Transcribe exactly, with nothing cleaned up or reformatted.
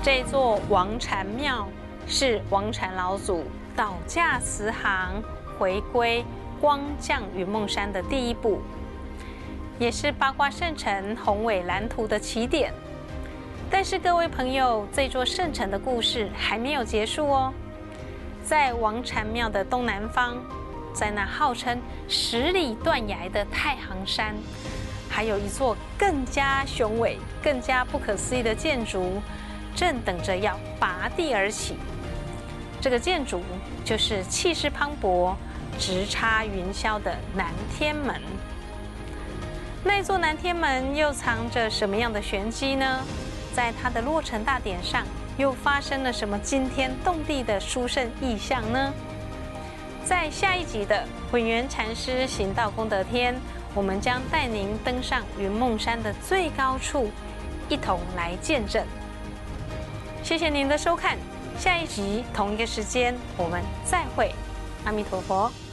这座王禅庙是王禅老祖倒驾慈航、回归光降云梦山的第一步，也是八卦圣城宏伟蓝图的起点。但是各位朋友，这座圣城的故事还没有结束哦。在王禅庙的东南方，在那号称十里断崖的太行山，还有一座更加雄伟、更加不可思议的建筑，正等着要拔地而起。这个建筑就是气势磅礴、直插云霄的南天门。那座南天门又藏着什么样的玄机呢？在它的落成大典上，又发生了什么惊天动地的殊胜异象呢？在下一集的混元禅师行道功德天，我们将带您登上云梦山的最高处，一同来见证。谢谢您的收看，下一集同一个时间我们再会，阿弥陀佛。